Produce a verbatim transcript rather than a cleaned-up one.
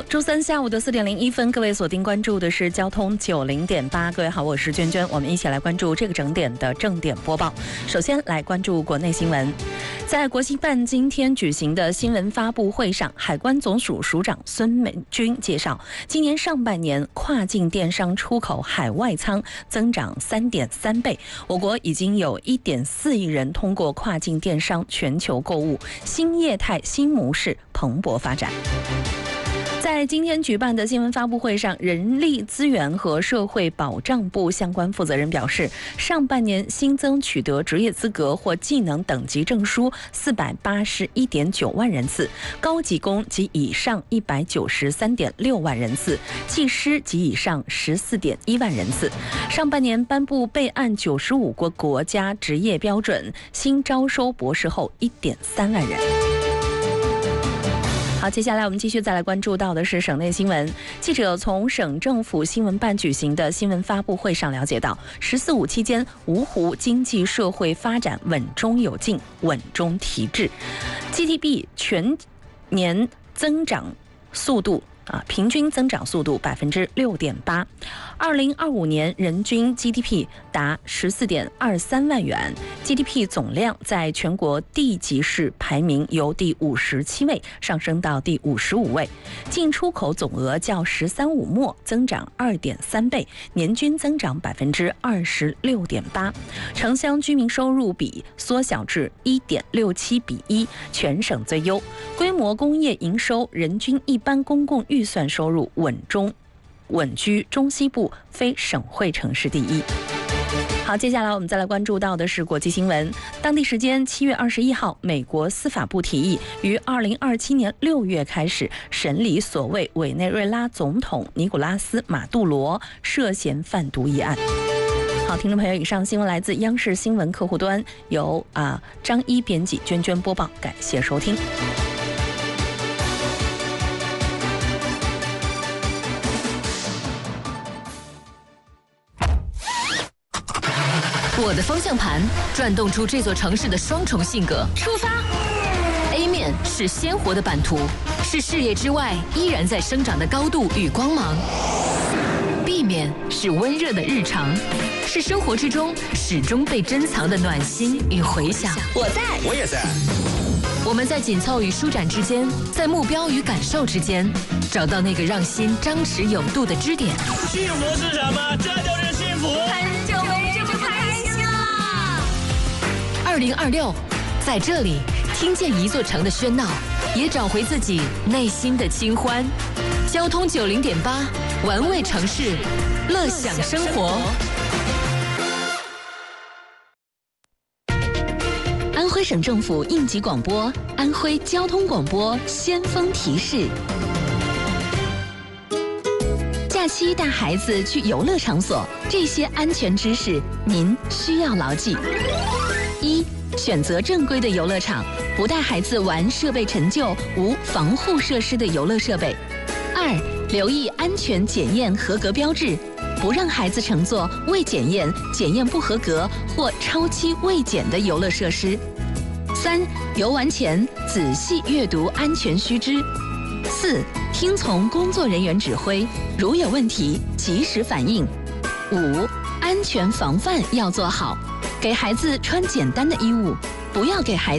好，周三下午的四点零一分，各位锁定关注的是交通九零点八。各位好，我是娟娟，我们一起来关注这个整点的正点播报。首先来关注国内新闻，在国新办今天举行的新闻发布会上，海关总署署长孙美君介绍，今年上半年跨境电商出口海外仓增长三点三倍，我国已经有一点四亿人通过跨境电商全球购物，新业态新模式蓬勃发展。在今天举办的新闻发布会上，人力资源和社会保障部相关负责人表示，上半年新增取得职业资格或技能等级证书四百八十一点九万人次，高级工及以上一百九十三点六万人次，技师及以上十四点一万人次。上半年颁布备案九十五个国家职业标准，新招收博士后一点三万人。好，接下来我们继续再来关注到的是省内新闻。记者从省政府新闻办举行的新闻发布会上了解到，十四五期间，芜湖经济社会发展稳中有进，稳中提质 ，G D P 全年增长速度。啊，平均增长速度百分之六点八，二零二五年人均 G D P 达十四点二三万元 ，G D P 总量在全国地级市排名由第五十七位上升到第五十五位，进出口总额较“十三五”末增长二点三倍，年均增长百分之二十六点八，城乡居民收入比缩小至一点六七比一，全省最优，规模工业营收人均一般公共预算收入稳中稳居中西部非省会城市第一。好，接下来我们再来关注到的是国际新闻。当地时间七月二十一号，美国司法部提议于二零二七年六月开始审理所谓委内瑞拉总统尼古拉斯·马杜罗涉嫌贩毒一案。好，听众朋友，以上新闻来自央视新闻客户端，由啊张一编辑，娟娟播报，感谢收听。 我的方向盘转动出这座城市的双重性格。出发 ！A 面是鲜活的版图，是视野之外依然在生长的高度与光芒。B 面是温热的日常，是生活之中始终被珍藏的暖心与回响。 我在， 我也在。 我们在紧凑与舒展之间，在目标与感受之间，找到那个让心张弛有度的支点。 幸福是什么？这就是幸福。 很久没这么开心了。 二零二六，在这里听见一座城的喧闹，也找回自己内心的清欢。交通九零点八，玩味城市，乐享生活。 安徽省政府应急广播，安徽交通广播先锋提示：假期带孩子去游乐场所，这些安全知识您需要牢记。一、选择正规的游乐场，不带孩子玩设备陈旧、无防护设施的游乐设备。二、留意安全检验合格标志，不让孩子乘坐未检验、检验不合格或超期未检的游乐设施。三、游玩前仔细阅读安全须知。四、听从工作人员指挥，如有问题及时反应。五、安全防范要做好，给孩子穿简单的衣物，不要给孩子